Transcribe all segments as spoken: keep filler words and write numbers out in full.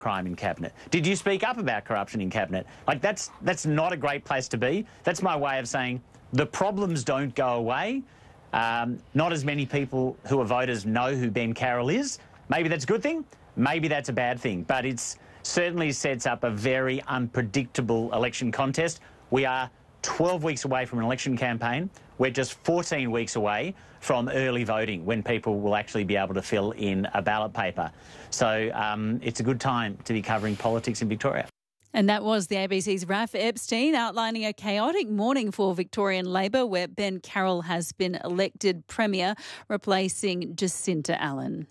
crime in Cabinet? Did you speak up about corruption in Cabinet? Like, that's, that's not a great place to be. That's my way of saying the problems don't go away. Um, not as many people who are voters know who Ben Carroll is. Maybe that's a good thing. Maybe that's a bad thing. But it certainly sets up a very unpredictable election contest. We are twelve weeks away from an election campaign. We're just fourteen weeks away from early voting, when people will actually be able to fill in a ballot paper. So um, it's a good time to be covering politics in Victoria. And that was the A B C's Raph Epstein outlining a chaotic morning for Victorian Labor, where Ben Carroll has been elected Premier, replacing Jacinta Allen.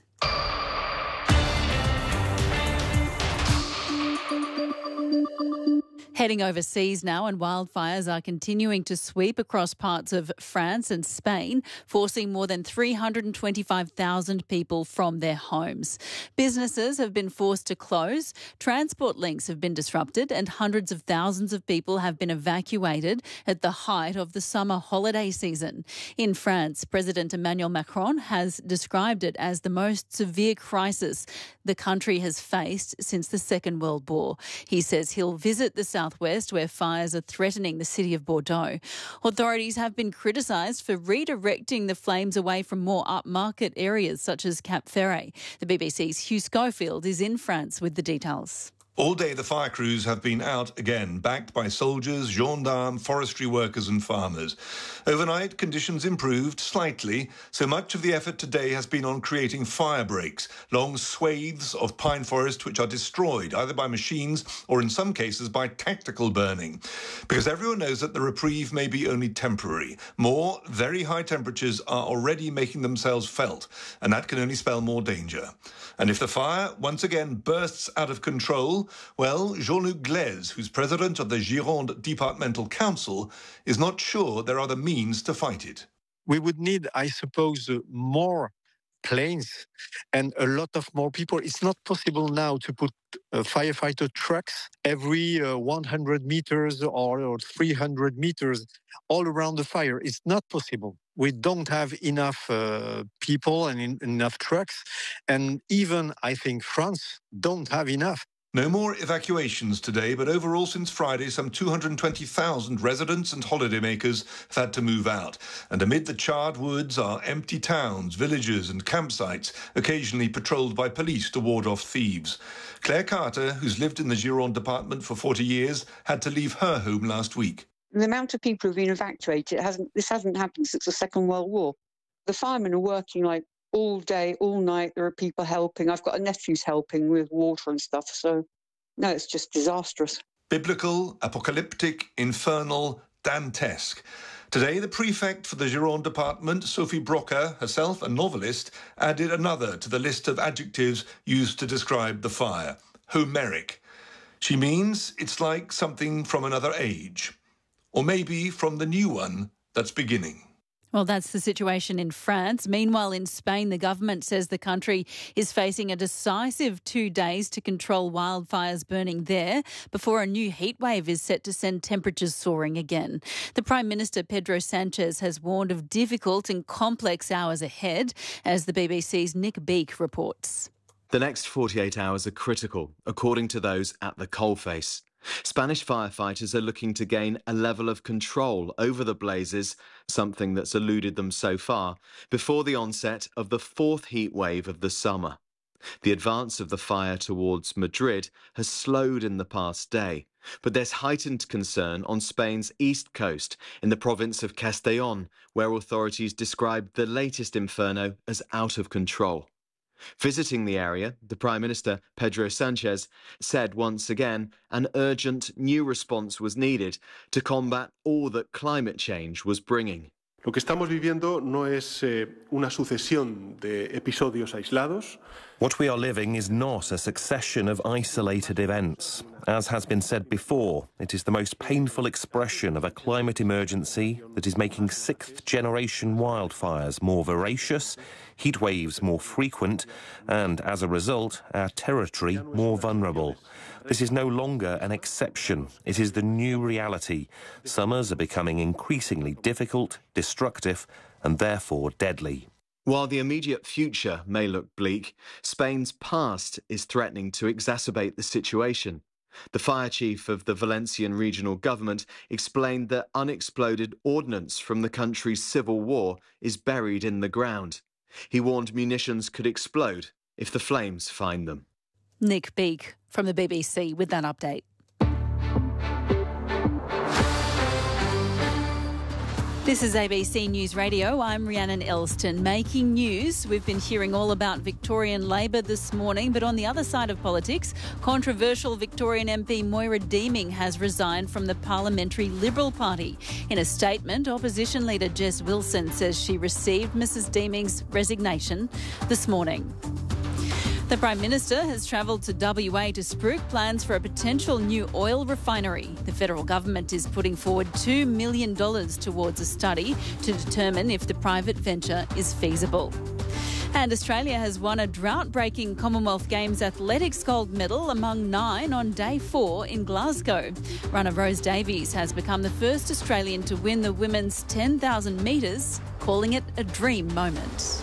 Heading overseas now, and wildfires are continuing to sweep across parts of France and Spain, forcing more than three hundred twenty-five thousand people from their homes. Businesses have been forced to close, transport links have been disrupted, and hundreds of thousands of people have been evacuated at the height of the summer holiday season. In France, President Emmanuel Macron has described it as the most severe crisis the country has faced since the Second World War. He says he'll visit the southwest, where fires are threatening the city of Bordeaux. Authorities have been criticised for redirecting the flames away from more upmarket areas such as Cap Ferret. The B B C's Hugh Schofield is in France with the details. All day the fire crews have been out again, backed by soldiers, gendarmes, forestry workers and farmers. Overnight, conditions improved slightly, so much of the effort today has been on creating fire breaks, long swathes of pine forest which are destroyed either by machines or in some cases by tactical burning. Because everyone knows that the reprieve may be only temporary. More very high temperatures are already making themselves felt, and that can only spell more danger. And if the fire once again bursts out of control, well, Jean-Luc Glez, who's president of the Gironde Departmental Council, is not sure there are the means to fight it. We would need, I suppose, more planes and a lot of more people. It's not possible now to put uh, firefighter trucks every uh, one hundred meters or, or three hundred meters all around the fire. It's not possible. We don't have enough uh, people and in, enough trucks. And even, I think, France don't have enough. No more evacuations today, but overall since Friday, some two hundred twenty thousand residents and holidaymakers have had to move out. And amid the charred woods are empty towns, villages and campsites, occasionally patrolled by police to ward off thieves. Claire Carter, who's lived in the Gironde department for forty years, had to leave her home last week. The amount of people who've been evacuated, hasn't, this hasn't happened since the Second World War. The firemen are working like all day, all night. There are people helping. I've got a nephew's helping with water and stuff. So, no, it's just disastrous. Biblical, apocalyptic, infernal, dantesque. Today, the prefect for the Gironde department, Sophie Broca, herself a novelist, added another to the list of adjectives used to describe the fire: Homeric. She means it's like something from another age, or maybe from the new one that's beginning. Well, that's the situation in France. Meanwhile, in Spain, the government says the country is facing a decisive two days to control wildfires burning there before a new heatwave is set to send temperatures soaring again. The Prime Minister, Pedro Sanchez, has warned of difficult and complex hours ahead, as the B B C's Nick Beake reports. The next forty-eight hours are critical, according to those at the coalface. Spanish firefighters are looking to gain a level of control over the blazes, something that's eluded them so far, before the onset of the fourth heat wave of the summer. The advance of the fire towards Madrid has slowed in the past day, but there's heightened concern on Spain's east coast in the province of Castellón, where authorities describe the latest inferno as out of control. Visiting the area, the Prime Minister, Pedro Sanchez, said once again an urgent new response was needed to combat all that climate change was bringing. Lo que estamos viviendo no es eh, una sucesión de episodios aislados. What we are living is not a succession of isolated events. As has been said before, it is the most painful expression of a climate emergency that is making sixth-generation wildfires more voracious, heat waves more frequent, and, as a result, our territory more vulnerable. This is no longer an exception. It is the new reality. Summers are becoming increasingly difficult, destructive, and therefore deadly. While the immediate future may look bleak, Spain's past is threatening to exacerbate the situation. The fire chief of the Valencian regional government explained that unexploded ordnance from the country's civil war is buried in the ground. He warned munitions could explode if the flames find them. Nick Beake from the B B C with that update. This is A B C News Radio. I'm Rhiannon Elston. Making news. We've been hearing all about Victorian Labor this morning, but on the other side of politics, controversial Victorian M P Moira Deeming has resigned from the Parliamentary Liberal Party. In a statement, opposition leader Jess Wilson says she received Missus Deeming's resignation this morning. The Prime Minister has travelled to W A to spruik plans for a potential new oil refinery. The federal government is putting forward two million dollars towards a study to determine if the private venture is feasible. And Australia has won a drought-breaking Commonwealth Games athletics gold medal among nine on day four in Glasgow. Runner Rose Davies has become the first Australian to win the women's ten thousand metres, calling it a dream moment.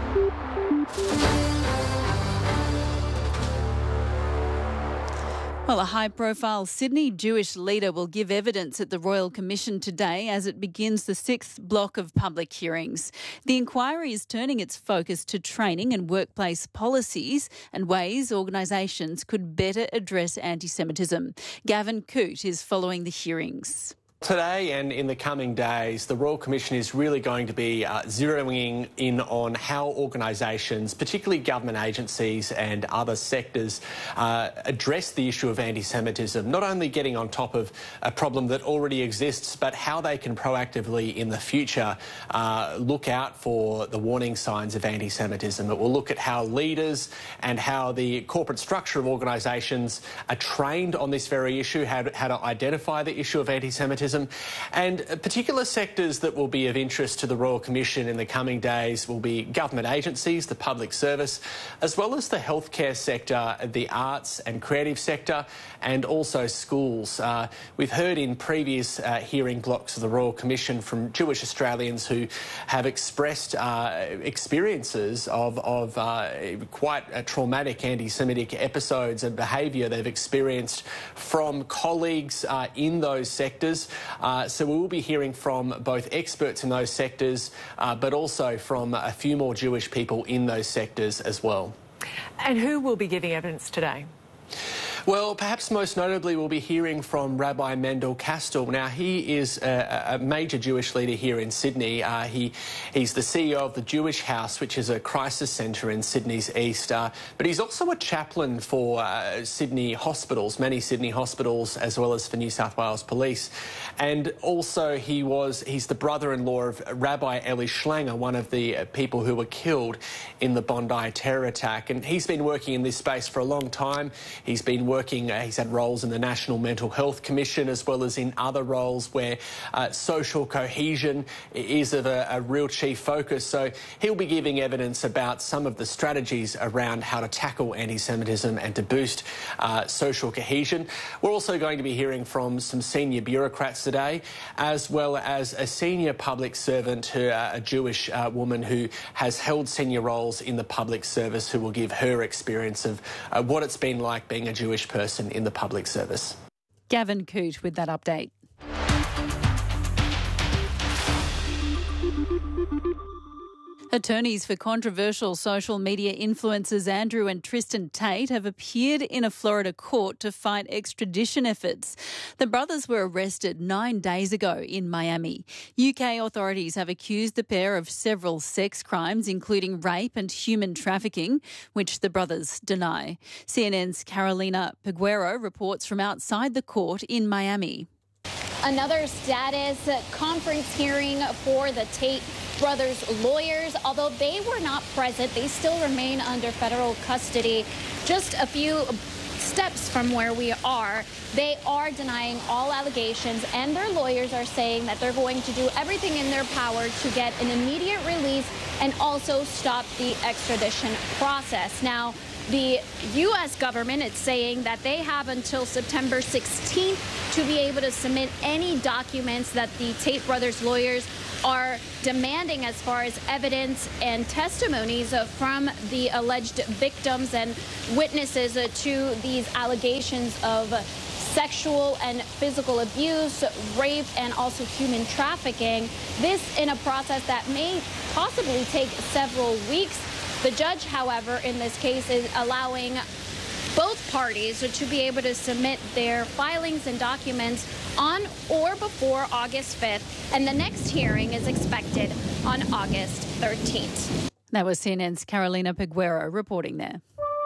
Well, a high-profile Sydney Jewish leader will give evidence at the Royal Commission today as it begins the sixth block of public hearings. The inquiry is turning its focus to training and workplace policies and ways organisations could better address anti-Semitism. Gavin Coote is following the hearings. Today and in the coming days, the Royal Commission is really going to be uh, zeroing in on how organisations, particularly government agencies and other sectors, uh, address the issue of anti-Semitism, not only getting on top of a problem that already exists, but how they can proactively in the future uh, look out for the warning signs of anti-Semitism. It will look at how leaders and how the corporate structure of organisations are trained on this very issue, how to, how to identify the issue of anti-Semitism. And particular sectors that will be of interest to the Royal Commission in the coming days will be government agencies, the public service, as well as the healthcare sector, the arts and creative sector, and also schools. Uh, we've heard in previous uh, hearing blocks of the Royal Commission from Jewish Australians who have expressed uh, experiences of, of uh, quite uh, traumatic anti-Semitic episodes and behaviour they've experienced from colleagues uh, in those sectors. Uh, so we will be hearing from both experts in those sectors, uh, but also from a few more Jewish people in those sectors as well. And who will be giving evidence today? Well, perhaps most notably we'll be hearing from Rabbi Mendel Kastel. Now, he is a, a major Jewish leader here in Sydney. Uh, he, he's the C E O of the Jewish House, which is a crisis centre in Sydney's east. Uh, but he's also a chaplain for uh, Sydney hospitals, many Sydney hospitals, as well as for New South Wales Police. And also he was, he's the brother-in-law of Rabbi Eli Schlanger, one of the uh, people who were killed in the Bondi terror attack. And he's been working in this space for a long time. He's been working, uh, he's had roles in the National Mental Health Commission as well as in other roles where uh, social cohesion is of a, a real chief focus. So he'll be giving evidence about some of the strategies around how to tackle anti-Semitism and to boost uh, social cohesion. We're also going to be hearing from some senior bureaucrats today, as well as a senior public servant, who, uh, a Jewish uh, woman who has held senior roles in the public service, who will give her experience of uh, what it's been like being a Jewish person in the public service. Gavin Coote with that update. Attorneys for controversial social media influencers Andrew and Tristan Tate have appeared in a Florida court to fight extradition efforts. The brothers were arrested nine days ago in Miami. U K authorities have accused the pair of several sex crimes, including rape and human trafficking, which the brothers deny. C N N's Carolina Peguero reports from outside the court in Miami. Another status conference hearing for the Tate brothers' lawyers. Although they were not present, they still remain under federal custody. Just a few steps from where we are, they are denying all allegations, and their lawyers are saying that they're going to do everything in their power to get an immediate release and also stop the extradition process. Now, the U S government, it's saying that they have until September sixteenth to be able to submit any documents that the Tate brothers' lawyers are demanding as far as evidence and testimonies from the alleged victims and witnesses to these allegations of sexual and physical abuse, rape, and also human trafficking. This in a process that may possibly take several weeks. The judge, however, in this case is allowing both parties to be able to submit their filings and documents on or before August fifth, and the next hearing is expected on August thirteenth. That was C N N's Carolina Peguero reporting there.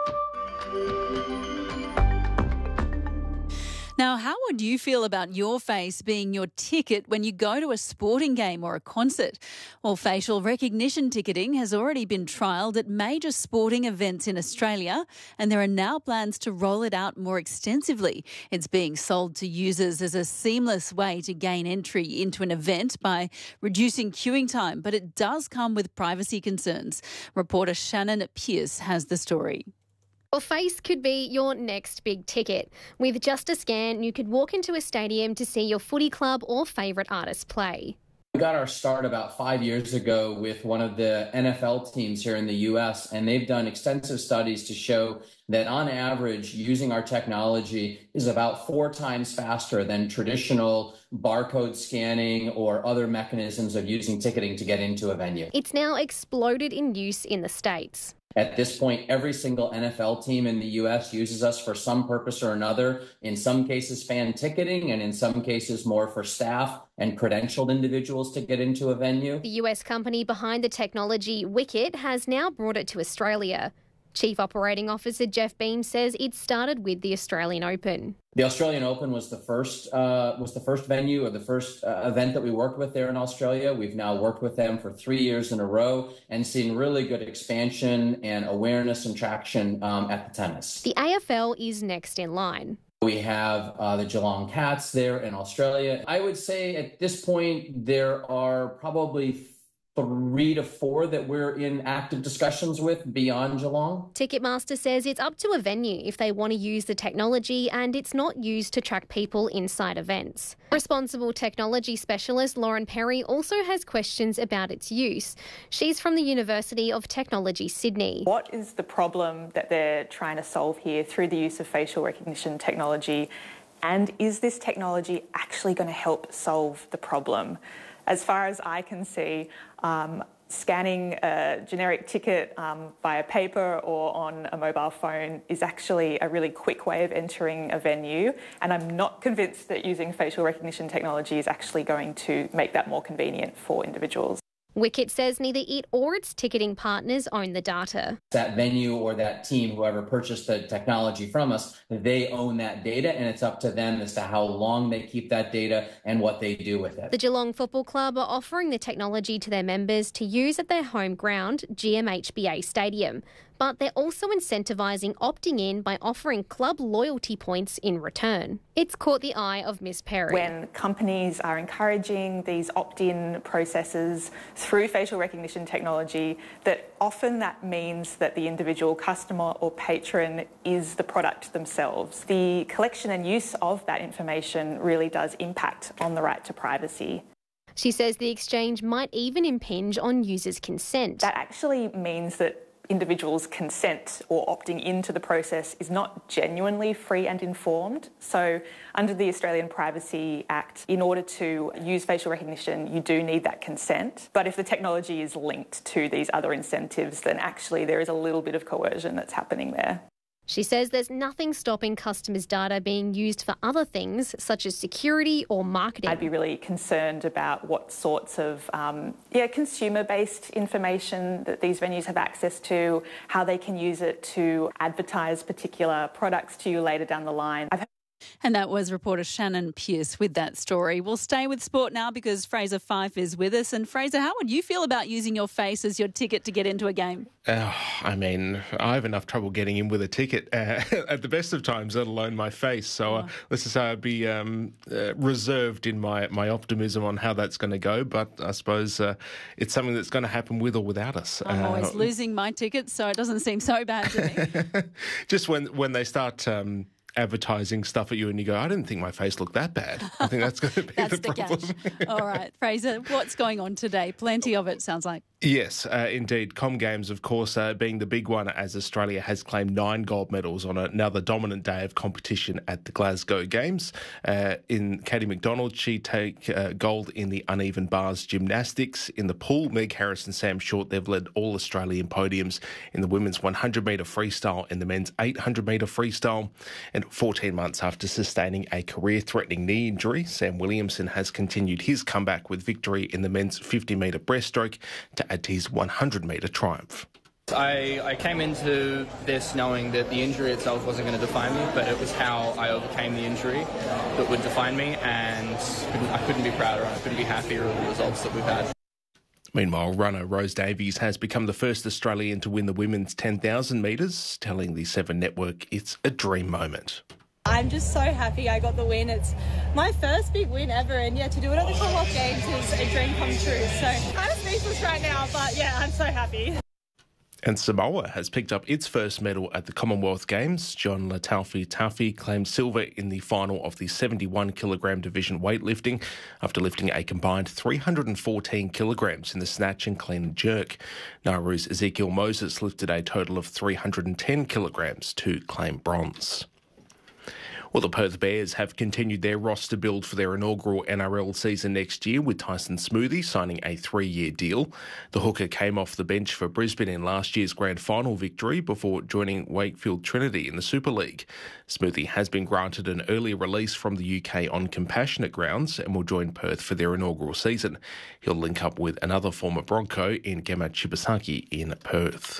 Now, how would you feel about your face being your ticket when you go to a sporting game or a concert? Well, facial recognition ticketing has already been trialled at major sporting events in Australia, and there are now plans to roll it out more extensively. It's being sold to users as a seamless way to gain entry into an event by reducing queuing time, but it does come with privacy concerns. Reporter Shannon Pearce has the story. Your face could be your next big ticket. With just a scan, you could walk into a stadium to see your footy club or favourite artist play. We got our start about five years ago with one of the N F L teams here in the U S, and they've done extensive studies to show that on average, using our technology is about four times faster than traditional barcode scanning or other mechanisms of using ticketing to get into a venue. It's now exploded in use in the States. At this point, every single N F L team in the U S uses us for some purpose or another. In some cases, fan ticketing, and in some cases more for staff and credentialed individuals to get into a venue. The U S company behind the technology, Wicket, has now brought it to Australia. Chief Operating Officer Jeff Beam says it started with the Australian Open. The Australian Open was the first uh, was the first venue or the first uh, event that we worked with there in Australia. We've now worked with them for three years in a row and seen really good expansion and awareness and traction um, at the tennis. The A F L is next in line. We have uh, the Geelong Cats there in Australia. I would say at this point there are probably three to four that we're in active discussions with beyond Geelong. Ticketmaster says it's up to a venue if they want to use the technology, and it's not used to track people inside events. Responsible technology specialist Lauren Perry also has questions about its use. She's from the University of Technology, Sydney. What is the problem that they're trying to solve here through the use of facial recognition technology? And is this technology actually going to help solve the problem? As far as I can see, um, scanning a generic ticket um, via paper or on a mobile phone is actually a really quick way of entering a venue, and I'm not convinced that using facial recognition technology is actually going to make that more convenient for individuals. Wicket says neither it or its ticketing partners own the data. That venue or that team, whoever purchased the technology from us, they own that data, and it's up to them as to how long they keep that data and what they do with it. The Geelong Football Club are offering the technology to their members to use at their home ground, G M H B A Stadium. But they're also incentivising opting in by offering club loyalty points in return. It's caught the eye of Miss Perry. When companies are encouraging these opt-in processes through facial recognition technology, that often that means that the individual customer or patron is the product themselves. The collection and use of that information really does impact on the right to privacy. She says the exchange might even impinge on users' consent. That actually means that individuals' consent or opting into the process is not genuinely free and informed. So under the Australian Privacy Act, in order to use facial recognition, you do need that consent. But if the technology is linked to these other incentives, then actually there is a little bit of coercion that's happening there. She says there's nothing stopping customers' data being used for other things, such as security or marketing. I'd be really concerned about what sorts of um, yeah, consumer-based information that these venues have access to, how they can use it to advertise particular products to you later down the line. I've And that was reporter Shannon Pearce with that story. We'll stay with sport now because Fraser Fyfe is with us. And Fraser, how would you feel about using your face as your ticket to get into a game? Oh, I mean, I have enough trouble getting in with a ticket uh, at the best of times, let alone my face. So uh, let's just say I'd be um, uh, reserved in my, my optimism on how that's going to go. But I suppose uh, it's something that's going to happen with or without us. I'm uh, always losing my tickets, so it doesn't seem so bad to me. Just when, when they start... Um, advertising stuff at you and you go, I didn't think my face looked that bad. I think that's going to be that's the, the problem. catch. All right, Fraser, what's going on today? Plenty of it, sounds like. Yes, uh, indeed. Com Games, of course, uh, being the big one as Australia has claimed nine gold medals on another dominant day of competition at the Glasgow Games. Uh, in Katie McDonald, she take uh, gold in the uneven bars gymnastics. In the pool, Meg Harris and Sam Short, they've led all Australian podiums in the women's one hundred metre freestyle and the men's eight hundred metre freestyle. And fourteen months after sustaining a career-threatening knee injury, Sam Williamson has continued his comeback with victory in the men's fifty metre breaststroke to add to his one hundred metre triumph. I, I came into this knowing that the injury itself wasn't going to define me, but it was how I overcame the injury that would define me, and I couldn't be prouder, I couldn't be happier with the results that we've had. Meanwhile, runner Rose Davies has become the first Australian to win the women's ten thousand metres, telling the Seven Network it's a dream moment. I'm just so happy I got the win. It's my first big win ever, and yeah, to do it at the Commonwealth Games is a dream come true. So kind of speechless right now, but yeah, I'm so happy. And Samoa has picked up its first medal at the Commonwealth Games. John Lataufi Taufi claimed silver in the final of the seventy-one kilogram division weightlifting after lifting a combined three hundred fourteen kilograms in the snatch and clean and jerk. Nauru's Ezekiel Moses lifted a total of three hundred ten kilograms to claim bronze. Well, the Perth Bears have continued their roster build for their inaugural N R L season next year, with Tyson Smoothy signing a three-year deal. The hooker came off the bench for Brisbane in last year's grand final victory before joining Wakefield Trinity in the Super League. Smoothy has been granted an early release from the U K on compassionate grounds and will join Perth for their inaugural season. He'll link up with another former Bronco in Gemma Chibasaki in Perth.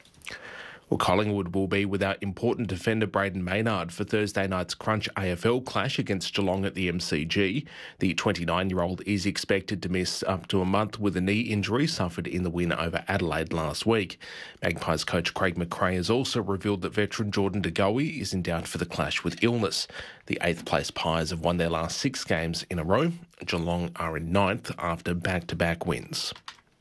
Well, Collingwood will be without important defender Braden Maynard for Thursday night's Crunch A F L clash against Geelong at the M C G. The twenty-nine-year-old is expected to miss up to a month with a knee injury suffered in the win over Adelaide last week. Magpies coach Craig McRae has also revealed that veteran Jordan De Goey is in doubt for the clash with illness. The eighth-place Pies have won their last six games in a row. Geelong are in ninth after back-to-back wins.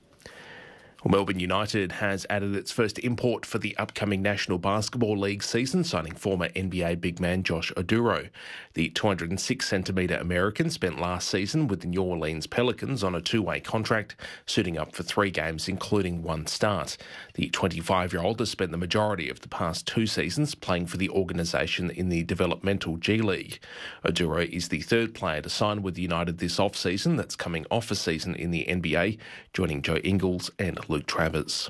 Well, Melbourne United has added its first import for the upcoming National Basketball League season, signing former N B A big man Josh Oduro. The two hundred six centimetre American spent last season with the New Orleans Pelicans on a two-way contract, suiting up for three games, including one start. The twenty-five-year-old has spent the majority of the past two seasons playing for the organisation in the developmental G League. Oduro is the third player to sign with United this off-season that's coming off a season in the N B A, joining Joe Ingles and Luke Travers.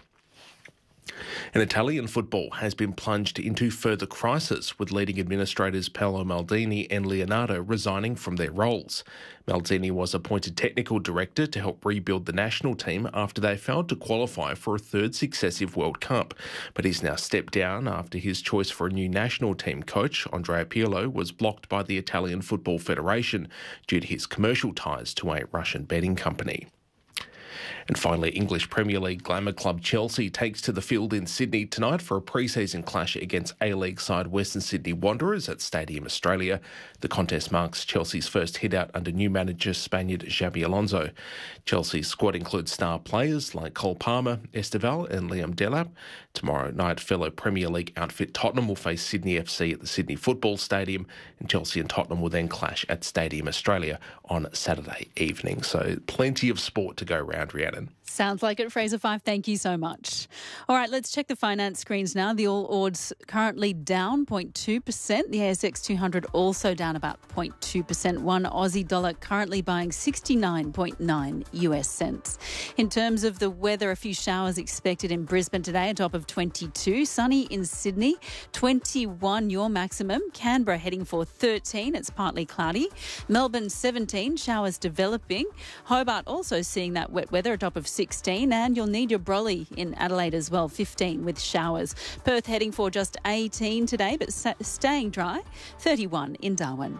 And Italian football has been plunged into further crisis, with leading administrators Paolo Maldini and Leonardo resigning from their roles. Maldini was appointed technical director to help rebuild the national team after they failed to qualify for a third successive World Cup, but he's now stepped down after his choice for a new national team coach, Andrea Pirlo, was blocked by the Italian Football Federation due to his commercial ties to a Russian betting company. And finally, English Premier League glamour club Chelsea takes to the field in Sydney tonight for a pre-season clash against A-League side Western Sydney Wanderers at Stadium Australia. The contest marks Chelsea's first hit-out under new manager Spaniard Xabi Alonso. Chelsea's squad includes star players like Cole Palmer, Esteval and Liam Delap. Tomorrow night, fellow Premier League outfit Tottenham will face Sydney F C at the Sydney Football Stadium, and Chelsea and Tottenham will then clash at Stadium Australia on Saturday evening. So plenty of sport to go round, Rhiannon. Sounds like it, Fraser Fyfe. Thank you so much. All right, let's check the finance screens now. The All Ords currently down zero point two percent. The A S X two hundred also down about zero point two percent. One Aussie dollar currently buying sixty-nine point nine U S cents. In terms of the weather, a few showers expected in Brisbane today, a top of twenty-two. Sunny in Sydney, twenty-one your maximum. Canberra heading for thirteen. It's partly cloudy. Melbourne seventeen, showers developing. Hobart also seeing that wet weather, a top of sixteen. sixteen, and you'll need your brolly in Adelaide as well, fifteen with showers. Perth heading for just eighteen today, but staying dry, thirty-one in Darwin.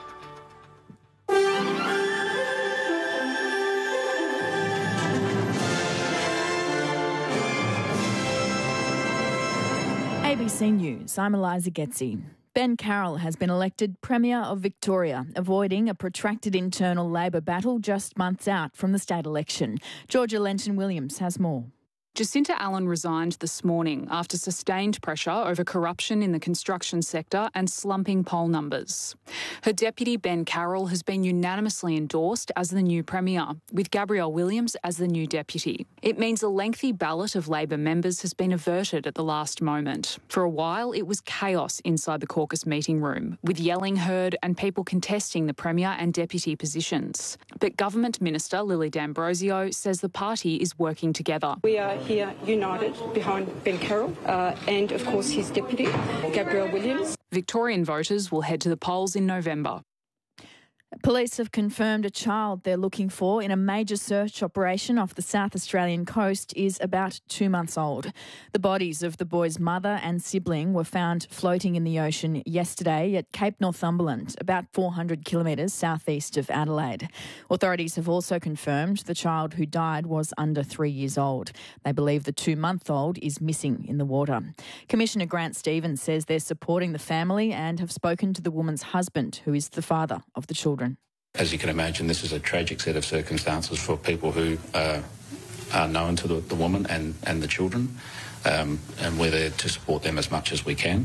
A B C News, I'm Eliza Getzi. Ben Carroll has been elected Premier of Victoria, avoiding a protracted internal Labor battle just months out from the state election. Georgia Lenton-Williams has more. Jacinta Allen resigned this morning after sustained pressure over corruption in the construction sector and slumping poll numbers. Her deputy, Ben Carroll, has been unanimously endorsed as the new Premier, with Gabrielle Williams as the new deputy. It means a lengthy ballot of Labor members has been averted at the last moment. For a while, it was chaos inside the caucus meeting room, with yelling heard and people contesting the Premier and deputy positions. But Government Minister Lily D'Ambrosio says the party is working together. We are here united behind Ben Carroll uh, and, of course, his deputy, Gabrielle Williams. Victorian voters will head to the polls in November. Police have confirmed a child they're looking for in a major search operation off the South Australian coast is about two months old. The bodies of the boy's mother and sibling were found floating in the ocean yesterday at Cape Northumberland, about four hundred kilometres southeast of Adelaide. Authorities have also confirmed the child who died was under three years old. They believe the two-month-old is missing in the water. Commissioner Grant Stevens says they're supporting the family and have spoken to the woman's husband, who is the father of the children. As you can imagine, this is a tragic set of circumstances for people who uh, are known to the, the woman and, and the children, um, and we're there to support them as much as we can.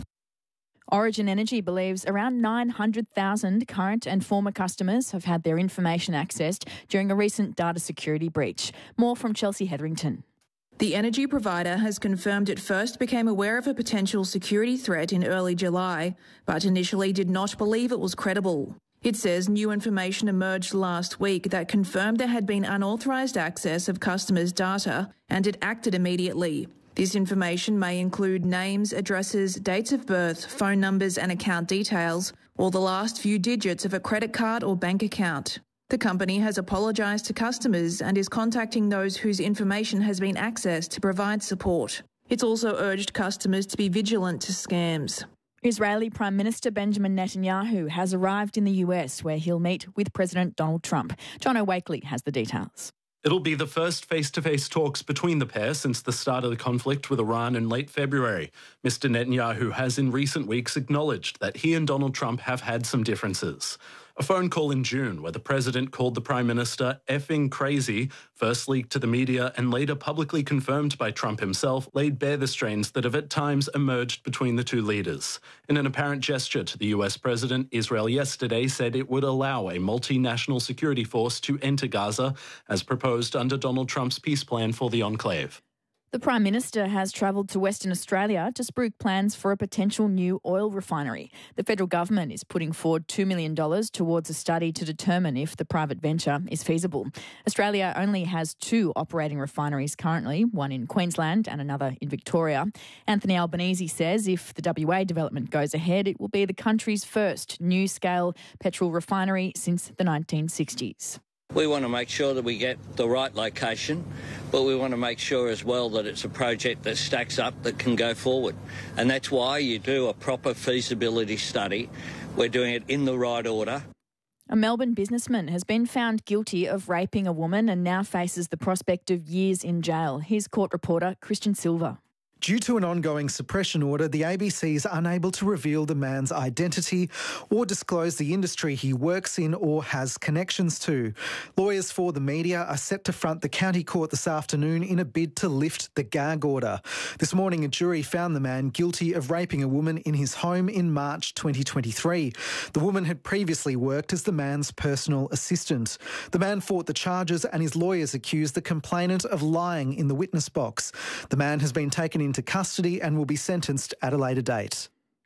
Origin Energy believes around nine hundred thousand current and former customers have had their information accessed during a recent data security breach. More from Chelsea Hetherington. The energy provider has confirmed it first became aware of a potential security threat in early July, but initially did not believe it was credible. It says new information emerged last week that confirmed there had been unauthorised access of customers' data, and it acted immediately. This information may include names, addresses, dates of birth, phone numbers and account details, or the last few digits of a credit card or bank account. The company has apologised to customers and is contacting those whose information has been accessed to provide support. It's also urged customers to be vigilant to scams. Israeli Prime Minister Benjamin Netanyahu has arrived in the U S, where he'll meet with President Donald Trump. John O'Wakely has the details. It'll be the first face-to-face talks between the pair since the start of the conflict with Iran in late February. Mister Netanyahu has in recent weeks acknowledged that he and Donald Trump have had some differences. A phone call in June where the president called the Prime Minister effing crazy, first leaked to the media and later publicly confirmed by Trump himself, laid bare the strains that have at times emerged between the two leaders. In an apparent gesture to the U S president, Israel yesterday said it would allow a multinational security force to enter Gaza, as proposed under Donald Trump's peace plan for the enclave. The Prime Minister has travelled to Western Australia to spruik plans for a potential new oil refinery. The federal government is putting forward two million dollars towards a study to determine if the private venture is feasible. Australia only has two operating refineries currently, one in Queensland and another in Victoria. Anthony Albanese says if the W A development goes ahead, it will be the country's first new-scale petrol refinery since the nineteen sixties. We want to make sure that we get the right location, but we want to make sure as well that it's a project that stacks up, that can go forward. And that's why you do a proper feasibility study. We're doing it in the right order. A Melbourne businessman has been found guilty of raping a woman and now faces the prospect of years in jail. Here's court reporter Christian Silva. Due to an ongoing suppression order, the A B C is unable to reveal the man's identity or disclose the industry he works in or has connections to. Lawyers for the media are set to front the county court this afternoon in a bid to lift the gag order. This morning, a jury found the man guilty of raping a woman in his home in March twenty twenty-three. The woman had previously worked as the man's personal assistant. The man fought the charges and his lawyers accused the complainant of lying in the witness box. The man has been taken into custody and will be sentenced at a later date.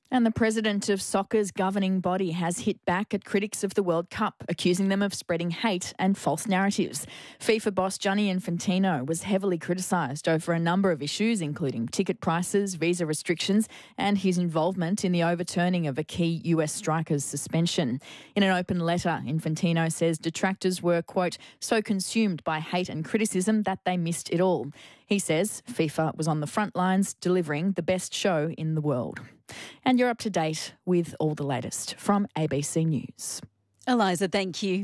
And the president of soccer's governing body has hit back at critics of the World Cup, accusing them of spreading hate and false narratives. FIFA boss Gianni Infantino was heavily criticised over a number of issues, including ticket prices, visa restrictions, and his involvement in the overturning of a key U S striker's suspension. In an open letter, Infantino says detractors were, quote, so consumed by hate and criticism that they missed it all. He says FIFA was on the front lines delivering the best show in the world. And you're up to date with all the latest from A B C News. Eliza, thank you.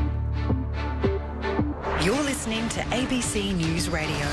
You're listening to A B C News Radio.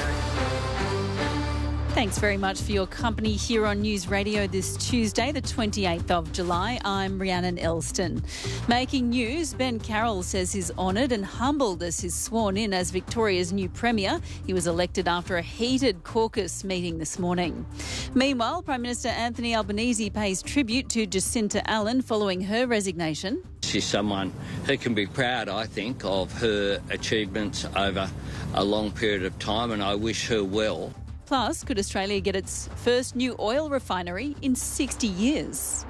Thanks very much for your company here on News Radio this Tuesday, the twenty-eighth of July. I'm Rhiannon Elston. Making news, Ben Carroll says he's honoured and humbled as he's sworn in as Victoria's new Premier. He was elected after a heated caucus meeting this morning. Meanwhile, Prime Minister Anthony Albanese pays tribute to Jacinta Allen following her resignation. She's someone who can be proud, I think, of her achievements over a long period of time, and I wish her well. Plus, could Australia get its first new oil refinery in sixty years?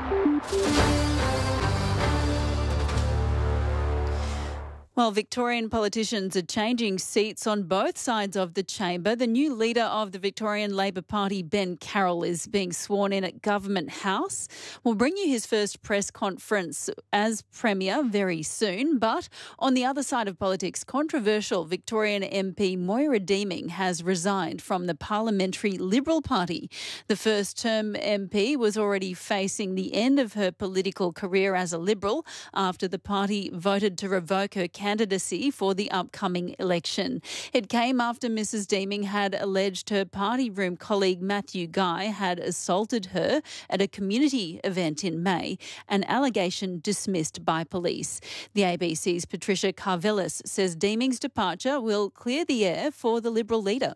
While Victorian politicians are changing seats on both sides of the chamber, the new leader of the Victorian Labor Party, Ben Carroll, is being sworn in at Government House. We'll bring you his first press conference as Premier very soon. But on the other side of politics, controversial Victorian M P Moira Deeming has resigned from the Parliamentary Liberal Party. The first-term M P was already facing the end of her political career as a Liberal after the party voted to revoke her candidacy for the upcoming election. It came after Missus Deeming had alleged her party room colleague Matthew Guy had assaulted her at a community event in May, an allegation dismissed by police. The A B C's Patricia Karvelis says Deeming's departure will clear the air for the Liberal leader.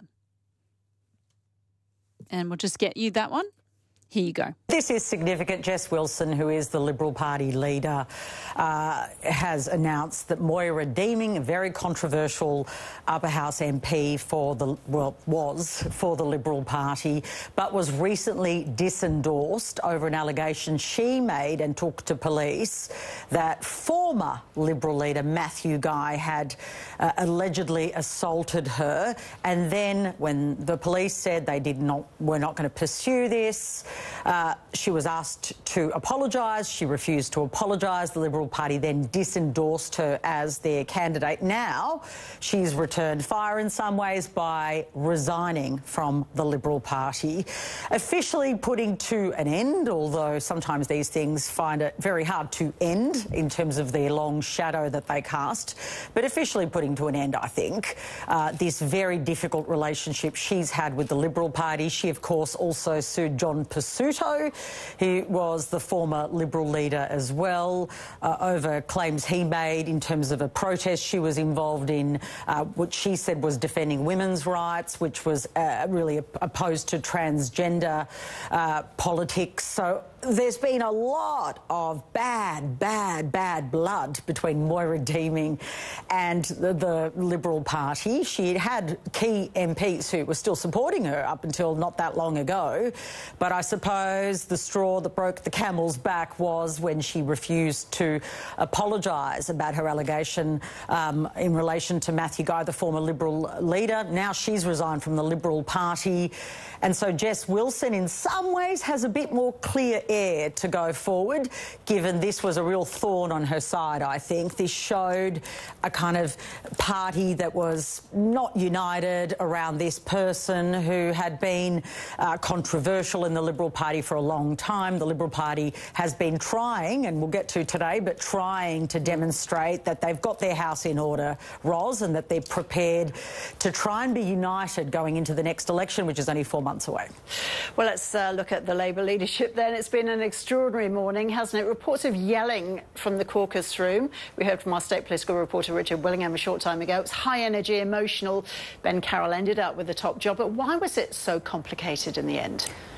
And we'll just get you that one. Here you go. This is significant. Jess Wilson, who is the Liberal Party leader, uh, has announced that Moira Deeming, a very controversial upper house M P for the, well, was for the Liberal Party, but was recently disendorsed over an allegation she made and took to police that former Liberal leader Matthew Guy had uh, allegedly assaulted her. And then when the police said they did not, were not going to pursue this, Uh, she was asked to apologise. She refused to apologise. The Liberal Party then disendorsed her as their candidate. Now she's returned fire in some ways by resigning from the Liberal Party, officially putting to an end, although sometimes these things find it very hard to end in terms of their long shadow that they cast, but officially putting to an end, I think, uh, this very difficult relationship she's had with the Liberal Party. She, of course, also sued John Pesutto, who was the former Liberal leader as well, uh, over claims he made in terms of a protest she was involved in, uh, which she said was defending women's rights, which was uh, really opposed to transgender uh, politics. So there's been a lot of bad, bad, bad blood between Moira Deeming and the, the Liberal Party. She had key M Ps who were still supporting her up until not that long ago. But I suppose the straw that broke the camel's back was when she refused to apologise about her allegation um, in relation to Matthew Guy, the former Liberal leader. Now she's resigned from the Liberal Party. And so Jess Wilson, in some ways, has a bit more clear air to go forward, given this was a real thorn on her side, I think. This showed a kind of party that was not united around this person who had been uh, controversial in the Liberal Party for a long time. The Liberal Party has been trying, and we'll get to today, but trying to demonstrate that they've got their house in order, Ros, and that they're prepared to try and be united going into the next election, which is only four months away. Well, let's uh, look at the Labor leadership then. It's been an extraordinary morning, hasn't it? Reports of yelling from the caucus room. We heard from our state political reporter Richard Willingham a short time ago. It was high energy, emotional. Ben Carroll ended up with the top job. But why was it so complicated in the end?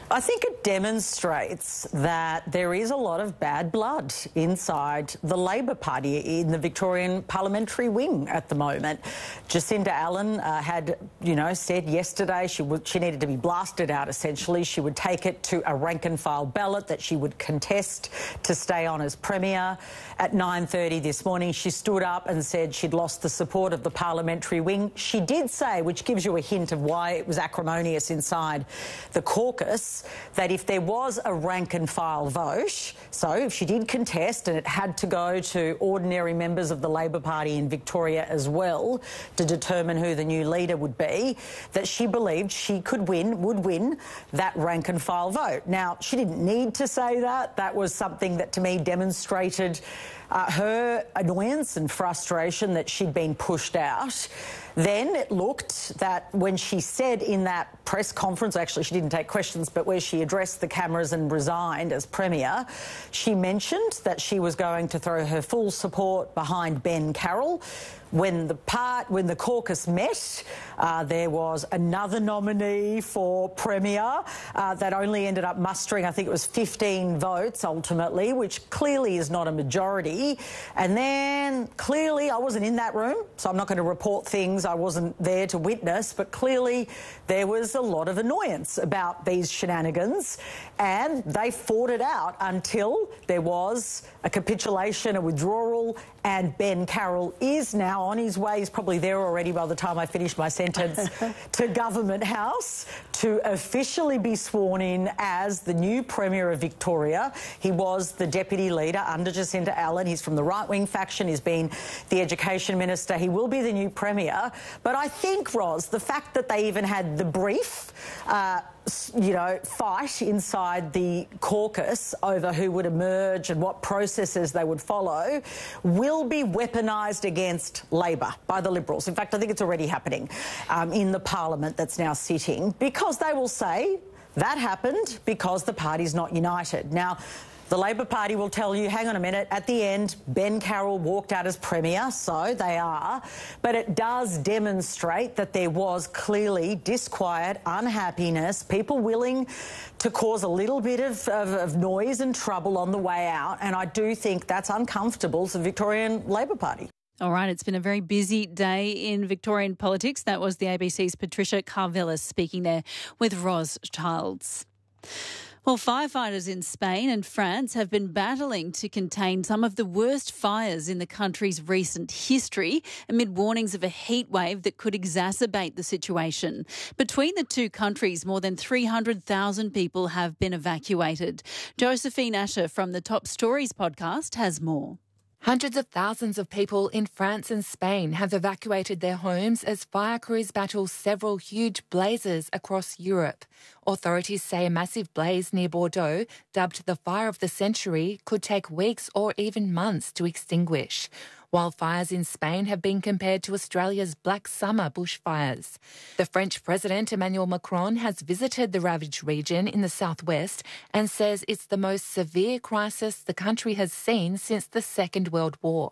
I think it demonstrates that there is a lot of bad blood inside the Labor Party in the Victorian parliamentary wing at the moment. Jacinta Allen uh, had, you know, said yesterday she would she needed to be blasted out, essentially. She would take it to a rank-and-file ballot that she would contest to stay on as Premier. At nine thirty this morning, she stood up and said she'd lost the support of the parliamentary wing. She did say, which gives you a hint of why it was acrimonious inside the caucus, that if there was a rank-and-file vote, so if she did contest and it had to go to ordinary members of the Labor Party in Victoria as well to determine who the new leader would be, that she believed she could win, would win that rank-and-file vote. Now, she didn't need to say that. That was something that, to me, demonstrated uh, her annoyance and frustration that she'd been pushed out. Then it looked that when she said in that press conference, actually she didn't take questions, but where she addressed the cameras and resigned as Premier, she mentioned that she was going to throw her full support behind Ben Carroll. When the part, when the caucus met, uh, there was another nominee for Premier uh, that only ended up mustering, I think it was fifteen votes ultimately, which clearly is not a majority. And then clearly, I wasn't in that room, so I'm not going to report things I wasn't there to witness, but clearly there was a lot of annoyance about these shenanigans, and they fought it out until there was a capitulation, a withdrawal, and Ben Carroll is now on his way. He's probably there already by the time I finish my sentence, to Government House to officially be sworn in as the new Premier of Victoria. He was the Deputy Leader under Jacinta Allen. He's from the right-wing faction. He's been the Education Minister. He will be the new Premier. But I think, Ros, the fact that they even had the brief, uh, you know, fight inside the caucus over who would emerge and what processes they would follow will be weaponised against Labor by the Liberals. In fact, I think it's already happening um, in the parliament that's now sitting, because they will say that happened because the party's not united. Now, the Labor Party will tell you, hang on a minute, at the end, Ben Carroll walked out as Premier, so they are. But it does demonstrate that there was clearly disquiet, unhappiness, people willing to cause a little bit of, of, of noise and trouble on the way out. And I do think that's uncomfortable to the Victorian Labor Party. All right, it's been a very busy day in Victorian politics. That was the A B C's Patricia Carvelis speaking there with Ros Childs. Well, firefighters in Spain and France have been battling to contain some of the worst fires in the country's recent history amid warnings of a heat wave that could exacerbate the situation. Between the two countries, more than three hundred thousand people have been evacuated. Josephine Asher from the Top Stories podcast has more. Hundreds of thousands of people in France and Spain have evacuated their homes as fire crews battle several huge blazes across Europe. Authorities say a massive blaze near Bordeaux, dubbed the fire of the century, could take weeks or even months to extinguish. Wildfires in Spain have been compared to Australia's Black Summer bushfires. The French President Emmanuel Macron has visited the ravaged region in the southwest and says it's the most severe crisis the country has seen since the Second World War.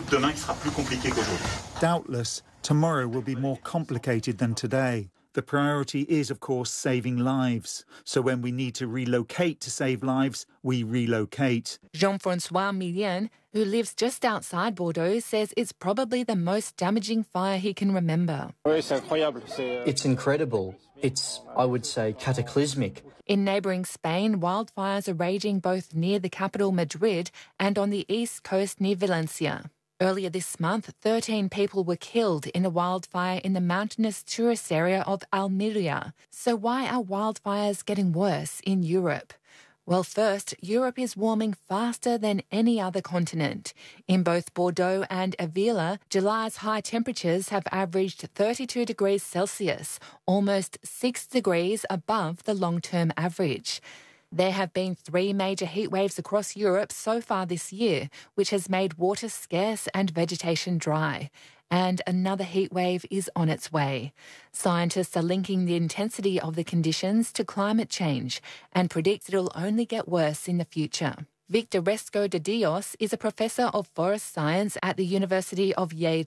Doubtless, tomorrow will be more complicated than today. The priority is, of course, saving lives. So when we need to relocate to save lives, we relocate. Jean-Francois Millien, who lives just outside Bordeaux, says it's probably the most damaging fire he can remember. It's incredible. It's, I would say, cataclysmic. In neighbouring Spain, wildfires are raging both near the capital Madrid and on the east coast near Valencia. Earlier this month, thirteen people were killed in a wildfire in the mountainous tourist area of Almeria. So why are wildfires getting worse in Europe? Well, first, Europe is warming faster than any other continent. In both Bordeaux and Avila, July's high temperatures have averaged thirty-two degrees Celsius, almost six degrees above the long-term average. There have been three major heat waves across Europe so far this year, which has made water scarce and vegetation dry. And another heat wave is on its way. Scientists are linking the intensity of the conditions to climate change and predict it'll only get worse in the future. Victor Resco de Dios is a professor of forest science at the University of Lleida.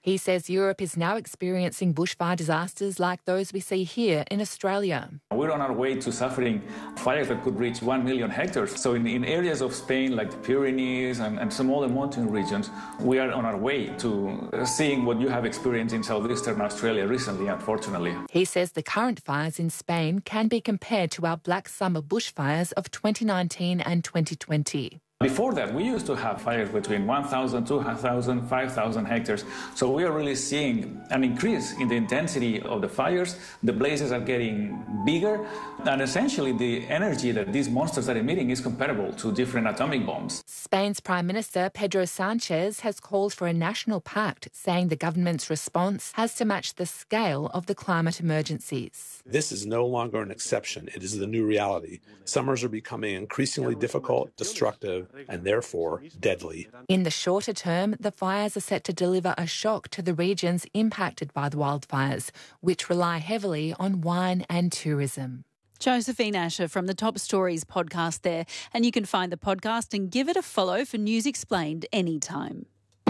He says Europe is now experiencing bushfire disasters like those we see here in Australia. We're on our way to suffering fires that could reach one million hectares. So in, in areas of Spain like the Pyrenees and, and some other mountain regions, we are on our way to seeing what you have experienced in southeastern Australia recently, unfortunately. He says the current fires in Spain can be compared to our Black Summer bushfires of twenty nineteen and twenty twenty. Before that, we used to have fires between one thousand, two thousand, five thousand hectares. So we are really seeing an increase in the intensity of the fires. The blazes are getting bigger. And essentially, the energy that these monsters are emitting is comparable to different atomic bombs. Spain's Prime Minister Pedro Sanchez has called for a national pact, saying the government's response has to match the scale of the climate emergencies. This is no longer an exception. It is the new reality. Summers are becoming increasingly difficult, destructive, and therefore deadly. In the shorter term, the fires are set to deliver a shock to the regions impacted by the wildfires, which rely heavily on wine and tourism. Josephine Asher from the Top Stories podcast there. And you can find the podcast and give it a follow for News Explained anytime.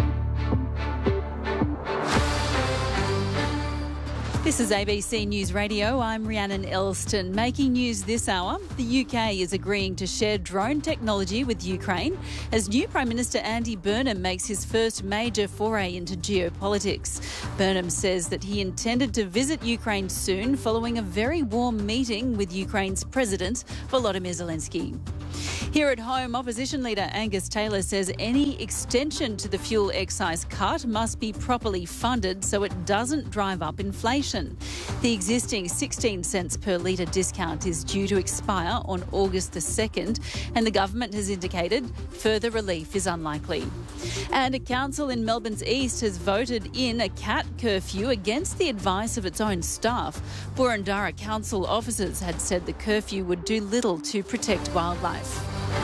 This is A B C News Radio. I'm Rhiannon Elston. Making news this hour, the U K is agreeing to share drone technology with Ukraine as new Prime Minister Andy Burnham makes his first major foray into geopolitics. Burnham says that he intended to visit Ukraine soon following a very warm meeting with Ukraine's President Volodymyr Zelensky. Here at home, opposition leader Angus Taylor says any extension to the fuel excise cut must be properly funded so it doesn't drive up inflation. The existing sixteen cents per litre discount is due to expire on August the second, and the government has indicated further relief is unlikely. And a council in Melbourne's east has voted in a cat curfew against the advice of its own staff. Boroondara council officers had said the curfew would do little to protect wildlife.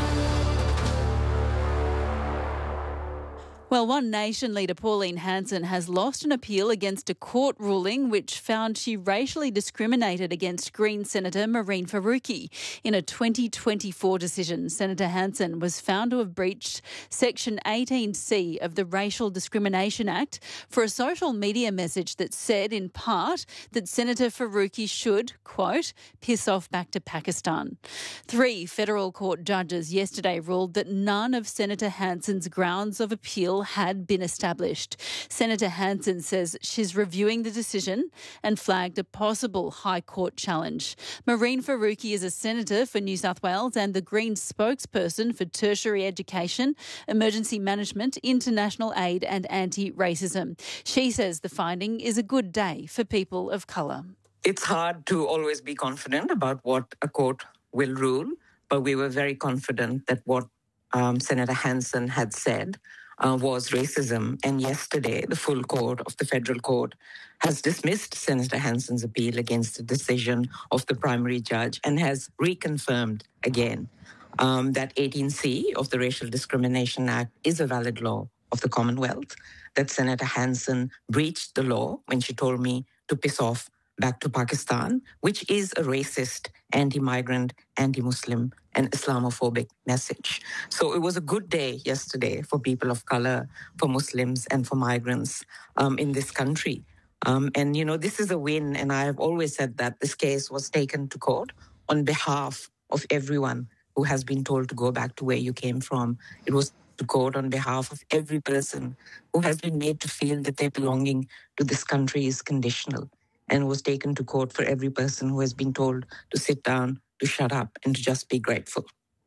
Well, One Nation leader Pauline Hanson has lost an appeal against a court ruling which found she racially discriminated against Green Senator Mehreen Faruqi. In a twenty twenty-four decision, Senator Hanson was found to have breached Section eighteen C of the Racial Discrimination Act for a social media message that said, in part, that Senator Faruqi should, quote, piss off back to Pakistan. Three federal court judges yesterday ruled that none of Senator Hanson's grounds of appeal had been established. Senator Hanson says she's reviewing the decision and flagged a possible High Court challenge. Mehreen Faruqi is a senator for New South Wales and the Greens spokesperson for tertiary education, emergency management, international aid and anti-racism. She says the finding is a good day for people of colour. It's hard to always be confident about what a court will rule, but we were very confident that what um, Senator Hanson had said Uh, was racism. And yesterday, the full court of the federal court has dismissed Senator Hanson's appeal against the decision of the primary judge and has reconfirmed again um, that eighteen C of the Racial Discrimination Act is a valid law of the Commonwealth, that Senator Hanson breached the law when she told me to piss off back to Pakistan, which is a racist, anti-migrant, anti-Muslim and Islamophobic message. So it was a good day yesterday for people of color, for Muslims and for migrants um, in this country. Um, and, you know, this is a win. And I have always said that this case was taken to court on behalf of everyone who has been told to go back to where you came from. It was to court on behalf of every person who has been made to feel that their belonging to this country is conditional, and was taken to court for every person who has been told to sit down, to shut up and to just be grateful.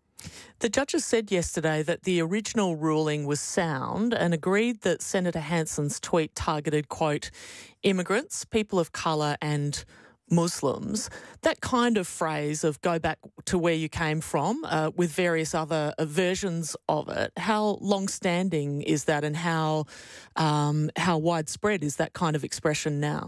The judges said yesterday that the original ruling was sound and agreed that Senator Hanson's tweet targeted, quote, immigrants, people of colour and Muslims. That kind of phrase of go back to where you came from uh, with various other uh, versions of it, how long-standing is that and how um, how widespread is that kind of expression now?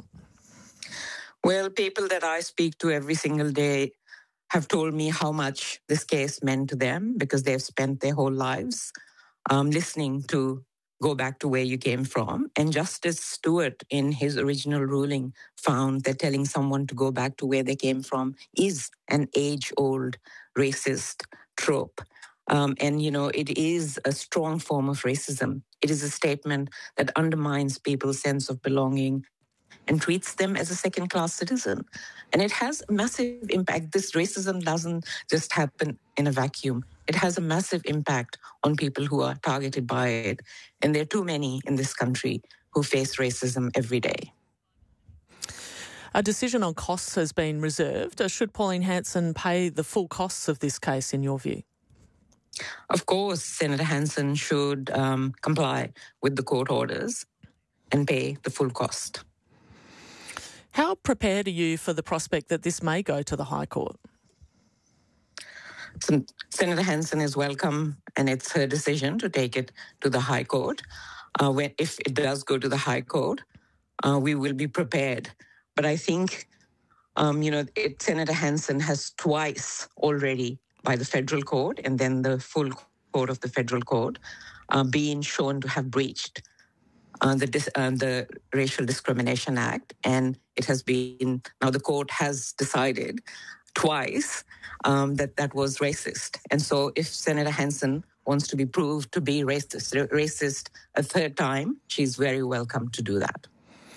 Well, people that I speak to every single day have told me how much this case meant to them because they've spent their whole lives um, listening to go back to where you came from. And Justice Stewart, in his original ruling, found that telling someone to go back to where they came from is an age-old racist trope. Um, and, you know, it is a strong form of racism. It is a statement that undermines people's sense of belonging and treats them as a second-class citizen. And it has a massive impact. This racism doesn't just happen in a vacuum. It has a massive impact on people who are targeted by it. And there are too many in this country who face racism every day. A decision on costs has been reserved. Should Pauline Hanson pay the full costs of this case, in your view? Of course, Senator Hanson should um, comply with the court orders and pay the full cost. How prepared are you for the prospect that this may go to the High Court? So, Senator Hanson is welcome, and it's her decision to take it to the High Court. Uh, when, if it does go to the High Court, uh, we will be prepared. But I think, um, you know, it, Senator Hanson has twice already, by the federal court and then the full court of the federal court, uh, been shown to have breached uh, the, dis- uh, the Racial Discrimination Act. And it has been, now the court has decided twice um, that that was racist. And so if Senator Hanson wants to be proved to be racist, racist a third time, she's very welcome to do that.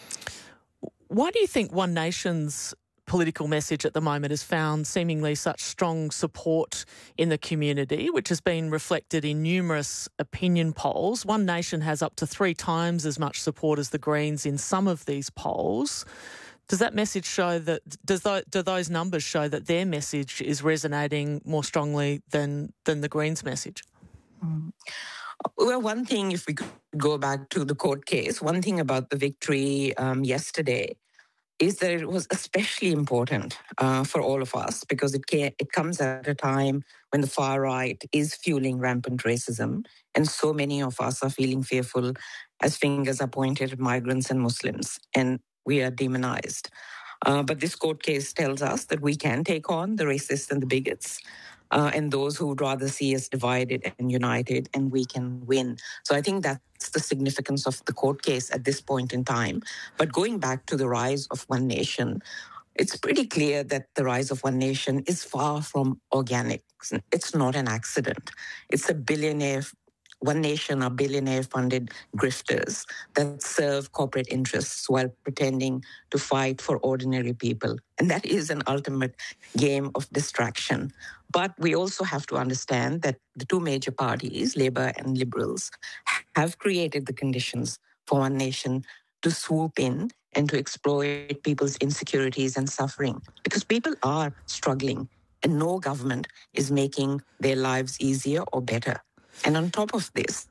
Why do you think One Nation's political message at the moment has found seemingly such strong support in the community, which has been reflected in numerous opinion polls? One Nation has up to three times as much support as the Greens in some of these polls. Does that message show that, does th- do those numbers show that their message is resonating more strongly than, than the Greens' message? Mm. Well, one thing, if we could go back to the court case, one thing about the victory um, yesterday is that it was especially important uh, for all of us because it can, it comes at a time when the far right is fueling rampant racism, and so many of us are feeling fearful as fingers are pointed at migrants and Muslims, and we are demonized. Uh, but this court case tells us that we can take on the racists and the bigots, Uh, and those who would rather see us divided and united, and we can win. So I think that's the significance of the court case at this point in time. But going back to the rise of One Nation, it's pretty clear that the rise of One Nation is far from organic. It's not an accident. It's a billionaire, One Nation are billionaire-funded grifters that serve corporate interests while pretending to fight for ordinary people. And that is an ultimate game of distraction. But we also have to understand that the two major parties, Labour and Liberals, have created the conditions for One Nation to swoop in and to exploit people's insecurities and suffering. Because people are struggling and no government is making their lives easier or better. And on top of this,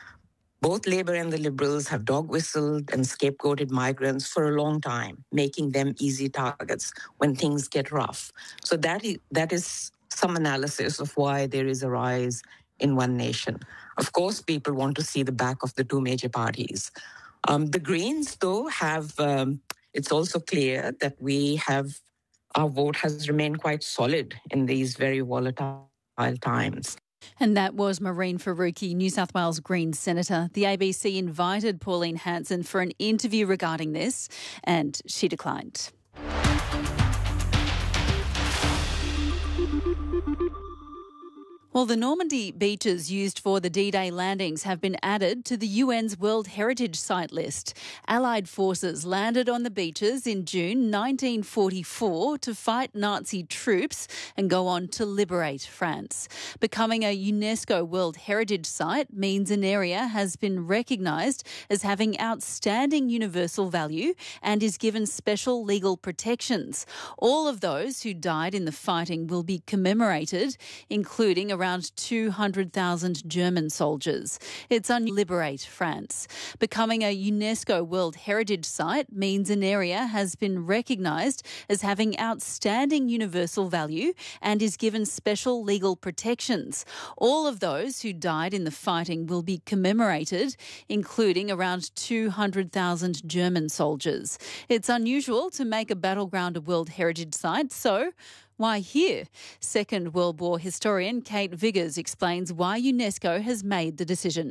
both Labour and the Liberals have dog-whistled and scapegoated migrants for a long time, making them easy targets when things get rough. So that is, that is some analysis of why there is a rise in One Nation. Of course, people want to see the back of the two major parties. Um, the Greens, though, have, um, it's also clear that we have, our vote has remained quite solid in these very volatile times. And that was Mehreen Faruqi, New South Wales Greens Senator. The A B C invited Pauline Hanson for an interview regarding this, and she declined. Well, the Normandy beaches used for the D-Day landings have been added to the U N's World Heritage Site list. Allied forces landed on the beaches in June nineteen forty-four to fight Nazi troops and go on to liberate France. Becoming a UNESCO World Heritage Site means an area has been recognised as having outstanding universal value and is given special legal protections. All of those who died in the fighting will be commemorated, including a around two hundred thousand German soldiers. It's un- liberate France. Becoming a UNESCO World Heritage Site means an area has been recognised as having outstanding universal value and is given special legal protections. All of those who died in the fighting will be commemorated, including around two hundred thousand German soldiers. It's unusual to make a battleground a World Heritage Site, so why here? Second World War historian Kate Viggers explains why UNESCO has made the decision.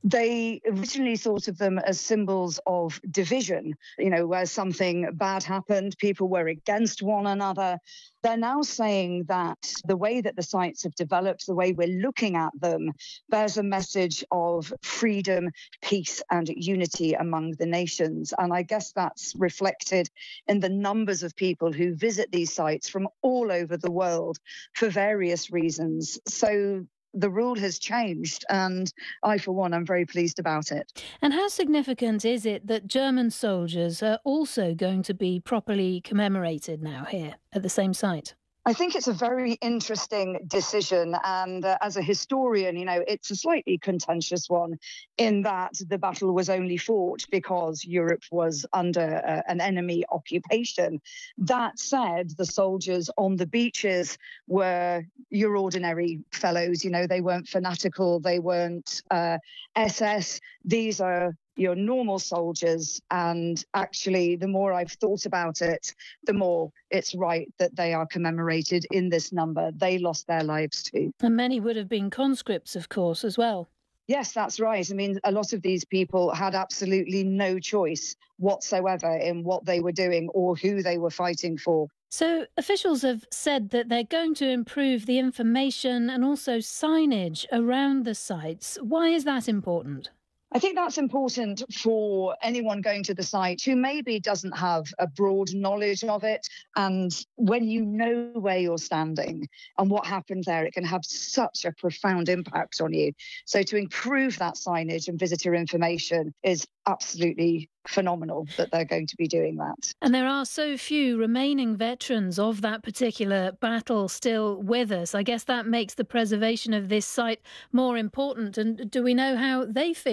They originally thought of them as symbols of division, you know, where something bad happened, people were against one another. They're now saying that the way that the sites have developed, the way we're looking at them, bears a message of freedom, peace and unity among the nations. And I guess that's reflected in the numbers of people who visit these sites from all over the world for various reasons. So the rule has changed, and I, for one, am very pleased about it. And how significant is it that German soldiers are also going to be properly commemorated now here at the same site? I think it's a very interesting decision, and uh, as a historian, you know, it's a slightly contentious one in that the battle was only fought because Europe was under uh, an enemy occupation. That said, the soldiers on the beaches were your ordinary fellows. You know, they weren't fanatical, they weren't uh, S S. These are your normal soldiers, and actually the more I've thought about it, the more it's right that they are commemorated in this number. They lost their lives too. And many would have been conscripts, of course, as well. Yes, that's right. I mean, a lot of these people had absolutely no choice whatsoever in what they were doing or who they were fighting for. So officials have said that they're going to improve the information and also signage around the sites. Why is that important? I think that's important for anyone going to the site who maybe doesn't have a broad knowledge of it. And when you know where you're standing and what happened there, it can have such a profound impact on you. So to improve that signage and visitor information is absolutely phenomenal that they're going to be doing that. And there are so few remaining veterans of that particular battle still with us. I guess that makes the preservation of this site more important. And do we know how they feel?